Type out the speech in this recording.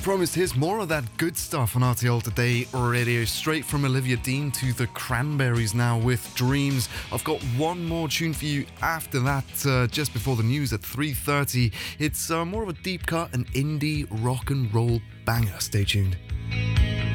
promised, here's more of that good stuff on RTL Today Radio. Straight from Olivia Dean to the Cranberries now with Dreams. I've got one more tune for you after that, just before the news at 3:30. It's more of a deep cut, an indie rock and roll banger. Stay tuned.